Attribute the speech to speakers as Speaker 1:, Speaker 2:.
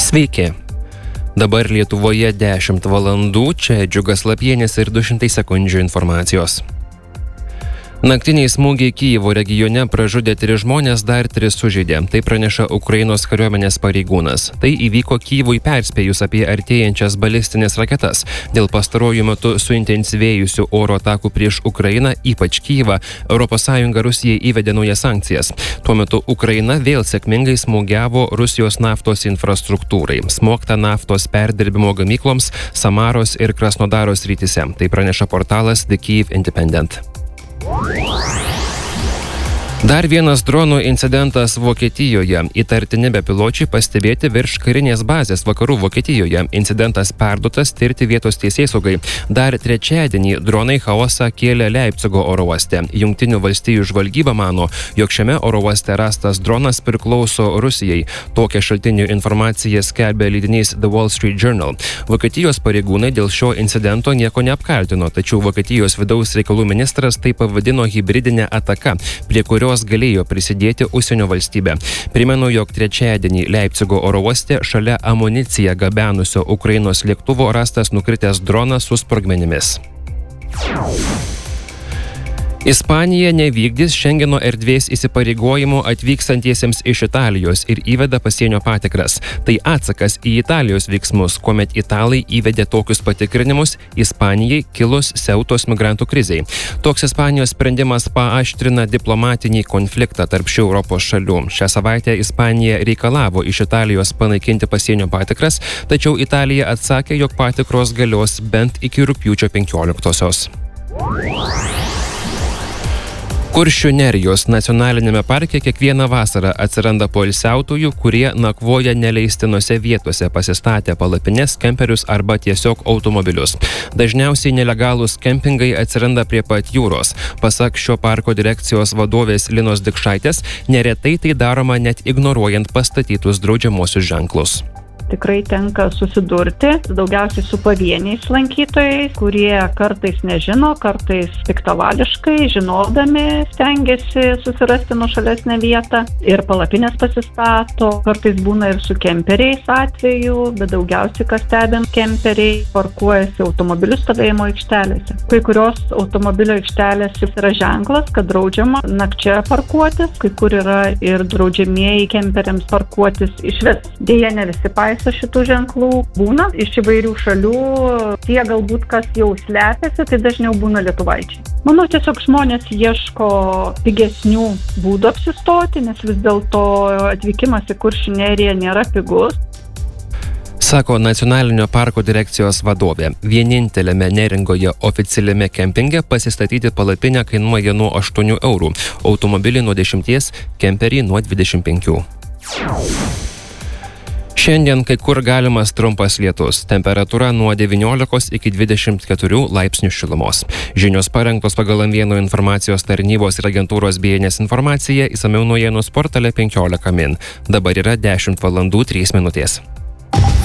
Speaker 1: Sveiki. Dabar Lietuvoje 10 valandų, čia Džiugas Lapienis ir 200 sekundžių informacijos. Naktiniai smūgiai Kijevo regione pražudė 3 žmonės, dar 3 sužeidė. Tai praneša Ukrainos kariuomenės pareigūnas. Tai įvyko Kijevui perspėjus apie artėjančias balistinės raketas. Dėl pastaruoju metu suintensyvėjusių oro atakų prieš Ukrainą, ypač Kijevą, ES Rusijai įvedė naujas sankcijas. Tuo metu Ukraina vėl sėkmingai smūgiavo Rusijos naftos infrastruktūrai. Smogta naftos perdirbimo gamykloms Samaros ir Krasnodaro srityse. Tai praneša portalas The Kyiv Independent. Dar vienas dronų incidentas Vokietijoje. Įtartini bepiločiai pastebėti virš karinės bazės vakarų Vokietijoje. Incidentas perduotas tirti vietos teisėsaugai. Dar trečiadienį dronai chaosą kėlė Leipcigo oro uoste. Jungtinių valstijų žvalgyba mano, jog šiame oro uoste rastas dronas priklauso Rusijai. Tokią šaltinių informaciją skelbė leidinys The Wall Street Journal. Vokietijos pareigūnai dėl šio incidento nieko neapkaltino, tačiau Vokietijos vidaus reikalų ministras tai pavadino hibridinė ataka, prie kurios galėjo prisidėti užsienio valstybė. Primenu, jog trečiadienį Leipcigo oro uoste šalia amuniciją gabenusio Ukrainos lėktuvo rastas nukritęs dronas su sprogmenimis. Ispanija nevykdys Šengeno erdvės įsipareigojimų atvykstantiesiems iš Italijos ir įveda pasienio patikras. Tai atsakas į Italijos veiksmus, kuomet italai įvedė tokius patikrinimus Ispanijai kilus Ceutos migrantų krizei. Toks Ispanijos sprendimas paaštrina diplomatinį konfliktą tarp šių Europos šalių. Šią savaitę Ispanija reikalavo iš Italijos panaikinti pasienio patikras, tačiau Italija atsakė, jog patikros galios bent iki rugpjūčio 15-osios. Kuršių Nerijos nacionalinėme parke kiekvieną vasarą atsiranda poilsiautojų, kurie nakvoja neleistinose vietose, pasistatę palapines, kemperius arba tiesiog automobilius. Dažniausiai nelegalūs kempingai atsiranda prie pat jūros. Pasak šio parko direkcijos vadovės Linos Dikšaitės, neretai tai daroma net ignoruojant pastatytus draudžiamuosius ženklus.
Speaker 2: Tikrai tenka susidurti daugiausiai su pavieniais lankytojais, kurie kartais nežino, kartais piktavališkai, žinodami, stengiasi susirasti nuošalesnę vietą ir palapinės pasistato. Kartais būna ir su kemperiais atveju, bet daugiausiai, kas stebim, kemperiai parkuojasi automobilių stovėjimo aikštelėse. Kai kurios automobilio aikštelės yra ženklas, kad draudžiama nakčia parkuotis, kai kur yra ir draudžiamieji kemperiams parkuotis išvis. Deja, ne visi paiso šitų ženklų, būna iš įvairių šalių, tie galbūt kas jau slepiasi, tai dažniau būna lietuvaičiai. Manau, tiesiog žmonės ieško pigesnių būdų apsistoti, nes vis dėlto atvykimas į Kuršių Neriją nėra pigus.
Speaker 1: Sako nacionalinio parko direkcijos vadovė. Vieninteliame Neringoje oficialiame kempinge pasistatyti palapinę kainuoja nuo 8 eurų, automobilį nuo 10, kemperį nuo 25. Šiandien kai kur galimas trumpas lietus. Temperatūra nuo 19 iki 24 laipsnių šilumos. Žinios parengtos pagal M1 informacijos tarnybos ir agentūros BNS informaciją, išsamiau naujienų portale 15 min. Dabar yra 10 valandų 3 minutės.